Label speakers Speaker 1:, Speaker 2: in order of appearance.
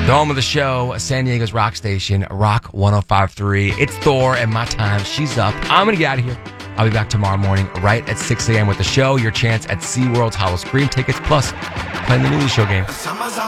Speaker 1: The home of the show, San Diego's rock station, Rock 105.3. It's Thor and my time. She's up. I'm going to get out of here. I'll be back tomorrow morning right at 6 a.m. with the show. Your chance at SeaWorld's Hollow Scream tickets, plus playing the newly show game.